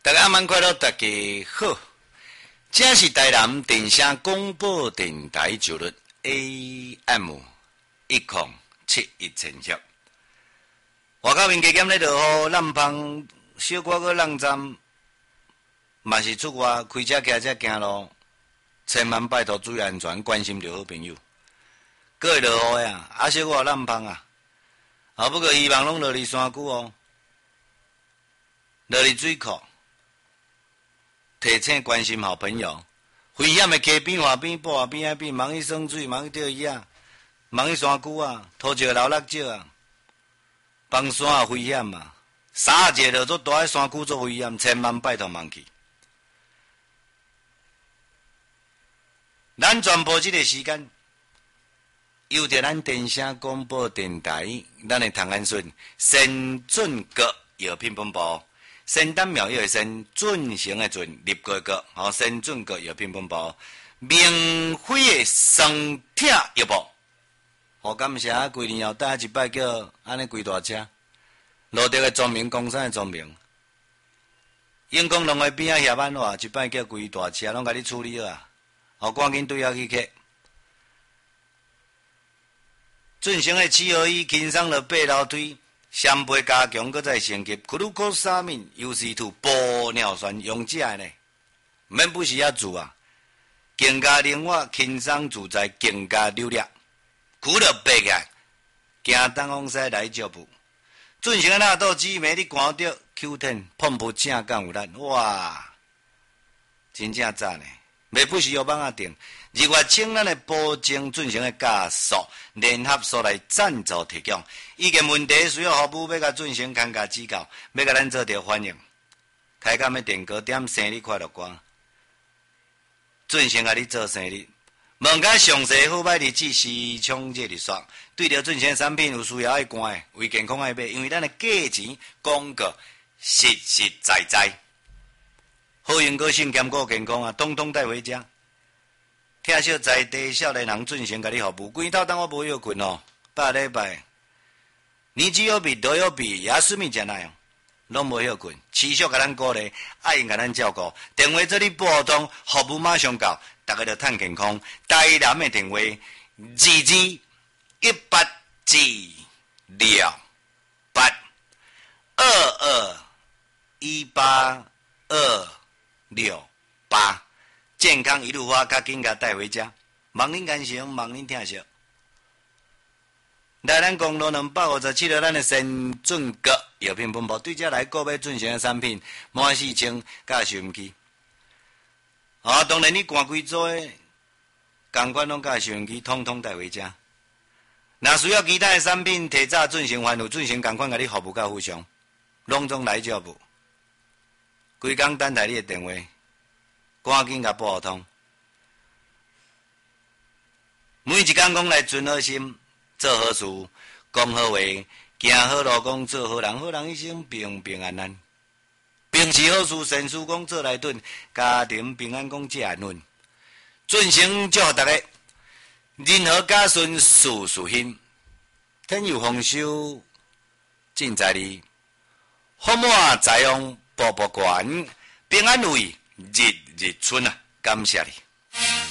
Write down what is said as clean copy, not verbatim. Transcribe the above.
大家晚快乐，大家好。这是台南电声广播电台九律 AM 1071000赫。外口面加减咧落雨，南方小可个浪站，嘛是出外开车骑车行路，千万拜托注意安全，关心着好朋友。各会落雨呀，小可南方啊，不过希望拢落伫山区哦，落伫水库。提醒关心好朋友，危险的溪边、河边、坡边仔边，忙去耍水，忙去钓鱼啊，忙去山区啊，拖一个老辣椒啊，放山也危险嘛，沙一个落做大，山区做危险，千万拜托莫去。咱全部这个时间，由着咱电声广播电台，咱的唐安顺先准阁药品本部。仙丹妙药的仙，准成的准，立国国，仙准国药品本部，明辉的双铁药部，好感谢啊！规年后带一摆叫安尼规大车，路德的庄名，工山的庄名，永康农会边仔下班话，一摆叫规大车，拢甲你处理好啊！好赶紧对遐去客。准成的7合1，轻松了8楼梯。双倍加强，搁再升级，库鲁科沙敏、UC2、玻尿酸用这呢，免不是遐做啊，更加灵活、轻松自在，更加流利，苦了白起来，行东往西来脚步。准成那道姊妹，你看到 Q10 碰不正敢有力，哇，真正赞呢！袂不是药帮啊定，2月请咱的保证准成的加速联合所来赞助提供，意见问题需要服务，要甲准成看加指教，要甲咱做着反映。开讲的电歌点生日快乐歌，准成甲你做生日，问甲详细好歹日子时冲这日刷，对着准成产品有需要爱关的，为健康爱买，因为咱的价钱广告实实在在。好用个性兼顾健康啊，统统带回家。听说在地少年人准成甲你服务，规套当我无药困哦，8礼拜，年纪有比都有比，也顺便真来哦，拢无药困，持续甲咱鼓励，爱用甲咱照顾。电话这里拨通，服务马上到，大家就趁健康。台南的电话2218268268，健康一路花，较紧甲带回家。望恁感谢，望恁听惜。来咱公路257号，咱的先准阁药品本部对这来购买准成的产品，满4千甲收音机。当然你赶规组的，同款拢甲收音机，统统带回家。若需要其他的产品，提早准成还有准成同款甲你服务较非常，拢总来照顾。规工等待你的电话，赶紧甲拨通。每一工讲来存好心，做好事，讲好话，行好路，讲做好人，好人一生平平安安。秉持好事，善事讲做来顿，家庭平安讲这安稳。准成祝福大家，人和家顺，事事兴，天有丰收，尽在你，福满财旺。步步悬，平安如意，日日春啊！感谢你。